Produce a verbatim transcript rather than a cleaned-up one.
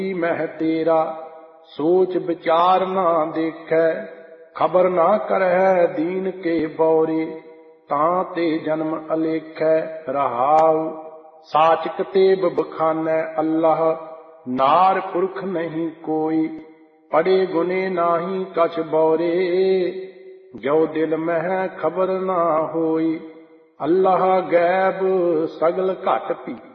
ਮਹਿ ਤੇਰਾ, ਸੋਚ ਵਿਚਾਰ ਨਾ ਦੇਖੈ। ਖਬਰ ਨਾ ਕਰਹਿ ਦੀਨ ਕੇ ਬੌਰੇ, ਤਾਂ ਤੇ ਜਨਮ ਅਲੇਖੈ। ਰਹਾਉ ਸਾਚ ਕਤੇਬ ਬਖਾਨੈ ਅੱਲਾਹ, ਨਾਰ ਪੁਰਖ ਨਹੀਂ ਕੋਈ। ਪੜੇ ਗੁਨੇ ਨਾਹੀ ਕਛ ਬੌਰੇ, ਜੋ ਦਿਲ ਮਹਿ ਖਬਰ ਨਾ ਹੋਈ। ਅੱਲਾਹ ਗੈਬ ਸਗਲ ਘਟ ਪੀ।